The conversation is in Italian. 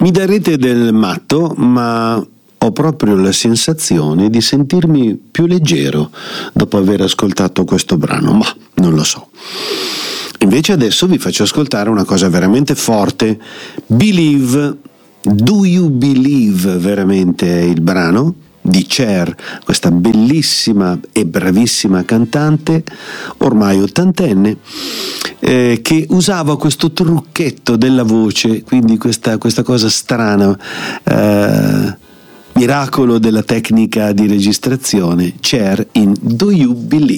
Mi darete del matto, ma ho proprio la sensazione di sentirmi più leggero dopo aver ascoltato questo brano, ma non lo so. Invece adesso vi faccio ascoltare una cosa veramente forte. Believe, Do You Believe, veramente il brano di Cher, questa bellissima e bravissima cantante ormai ottantenne, che usava questo trucchetto della voce, quindi questa cosa strana, miracolo della tecnica di registrazione. Cher in Do You Believe.